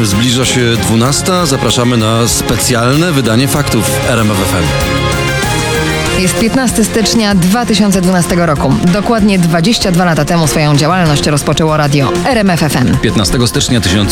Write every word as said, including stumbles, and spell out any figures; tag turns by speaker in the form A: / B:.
A: Zbliża się dwunasta. Zapraszamy na specjalne wydanie faktów R M F F M.
B: Jest piętnastego stycznia dwa tysiące dwunastego roku. Dokładnie dwadzieścia dwa lata temu swoją działalność rozpoczęło radio R M F F M.
A: piętnastego stycznia tysiąc